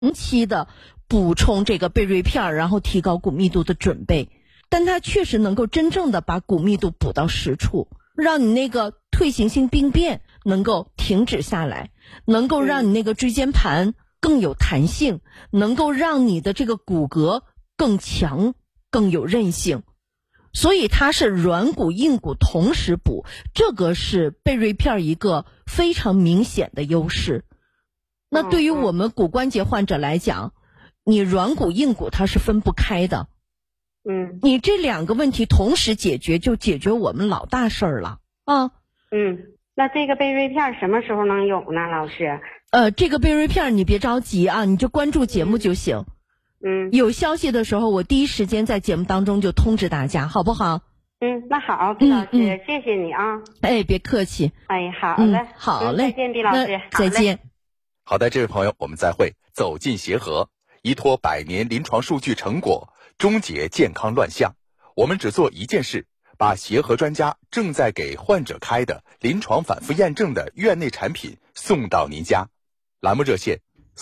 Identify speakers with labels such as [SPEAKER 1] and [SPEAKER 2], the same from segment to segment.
[SPEAKER 1] 长期的补充这个贝瑞片，然后提高骨密度的准备，但它确实能够真正的把骨密度补到实处，让你那个退行性病变能够停止下来，能够让你那个椎间盘更有弹性，能够让你的这个骨骼更强更有韧性。所以它是软骨硬骨同时补，这个是贝瑞片一个非常明显的优势。那对于我们骨关节患者来讲，你软骨硬骨它是分不开的。你这两个问题同时解决，就解决我们老大事儿了啊。
[SPEAKER 2] 那这个贝瑞片什么时候能有呢，老师？
[SPEAKER 1] 这个贝瑞片你别着急啊，你就关注节目就行。有消息的时候，我第一时间在节目当中就通知大家，好不好？
[SPEAKER 2] 那好，毕老师，谢谢你啊。
[SPEAKER 1] 哎，别客气。
[SPEAKER 2] 哎，好嘞，
[SPEAKER 1] 好嘞，
[SPEAKER 2] 再见，毕老师，
[SPEAKER 1] 再见。
[SPEAKER 3] 好的，这位朋友，我们再会。走进协和，依托100年临床数据成果，终结健康乱象。我们只做一件事，把协和专家正在给患者开的临床反复验证的院内产品送到您家。栏目热线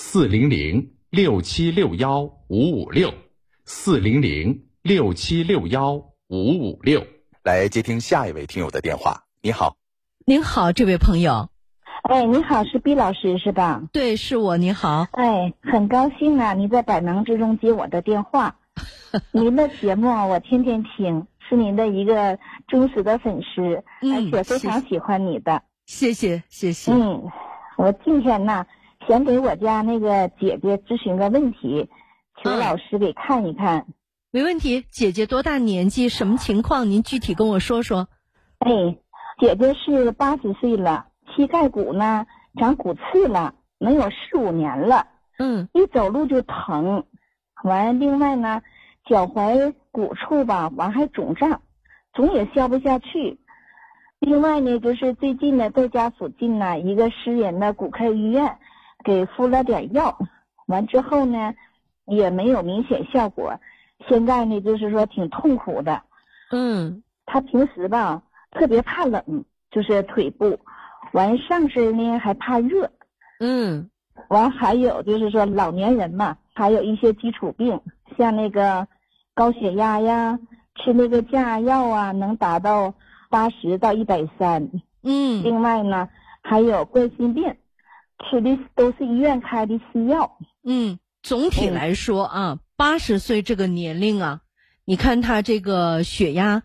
[SPEAKER 3] 400-676-556，400-676-556。来接听下一位听友的电话。你好。
[SPEAKER 1] 您好，这位朋友。
[SPEAKER 4] 哎，你好，是毕老师是吧？
[SPEAKER 1] 对，是我，你好。
[SPEAKER 4] 哎，很高兴啊，你在百忙之中接我的电话。您的节目我天天听，是您的一个忠实的粉丝，而且非常喜欢你的。
[SPEAKER 1] 谢谢。
[SPEAKER 4] 我今天呢，想给我家那个姐姐咨询个问题，求老师给看一看。
[SPEAKER 1] 没问题，姐姐多大年纪，什么情况？您具体跟我说说。
[SPEAKER 4] 哎，姐姐是80岁了，膝盖骨呢长骨刺了，能有4、5年了。一走路就疼。完，另外呢，脚踝骨处吧，完还肿胀，总也消不下去。另外呢，就是最近呢，在家附近呢一个私人的骨科医院给敷了点药，完之后呢也没有明显效果，现在呢就是说挺痛苦的。他平时吧特别怕冷，就是腿部，完上身呢还怕热。完还有就是说老年人嘛，还有一些基础病，像那个高血压呀，吃那个降压药啊能达到80到130。另外呢还有冠心病，吃的都是医院开的西药。
[SPEAKER 1] 总体来说啊，80岁这个年龄啊，你看他这个血压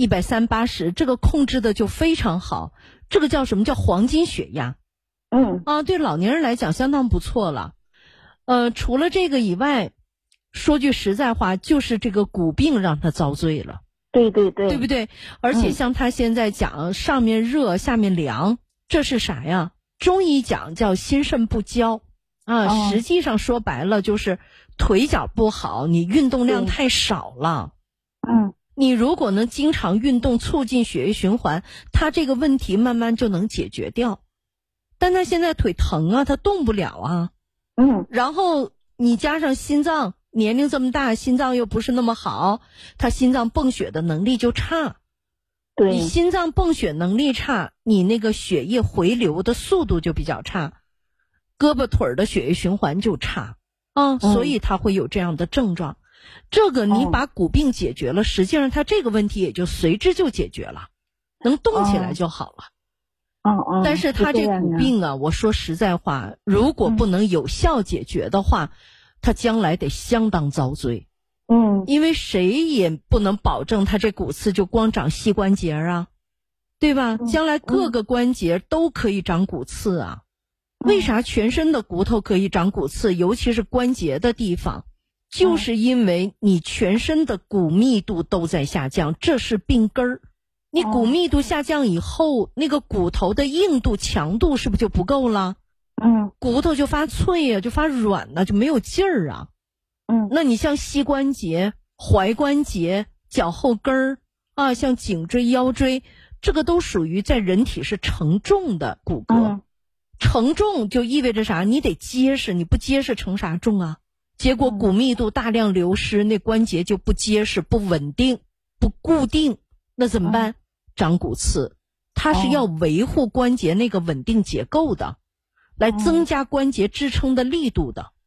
[SPEAKER 1] 130、80，这个控制的就非常好，这个叫什么叫黄金血压。对老年人来讲相当不错了。除了这个以外，说句实在话，就是这个骨病让他遭罪了。
[SPEAKER 4] 对，对
[SPEAKER 1] 不对？而且像他现在讲上面热下面凉，这是啥呀？中医讲叫心肾不交啊，实际上说白了就是腿脚不好，你运动量太少了。你如果能经常运动，促进血液循环，他这个问题慢慢就能解决掉。但他现在腿疼啊，他动不了啊。然后你加上心脏年龄这么大，心脏又不是那么好，他心脏泵血的能力就差。你心脏泵血能力差，你那个血液回流的速度就比较差，胳膊腿的血液循环就差所以他会有这样的症状。这个你把骨病解决了，实际上他这个问题也就随之就解决了，能动起来就好了。但是他这骨病啊，我说实在话，如果不能有效解决的话，他将来得相当遭罪。因为谁也不能保证他这骨刺就光长膝关节啊，对吧？将来各个关节都可以长骨刺啊。为啥全身的骨头可以长骨刺，尤其是关节的地方？就是因为你全身的骨密度都在下降，这是病根儿。你骨密度下降以后，那个骨头的硬度强度是不是就不够了？骨头就发脆啊，就发软了，就没有劲儿啊。那你像膝关节、踝关节、脚后跟儿啊，像颈椎、腰椎，这个都属于在人体是承重的骨骼。承重就意味着啥？你得结实，你不结实成啥重啊？结果骨密度大量流失，那关节就不结实、不稳定、不固定，那怎么办？长骨刺。它是要维护关节那个稳定结构的，来增加关节支撑的力度的。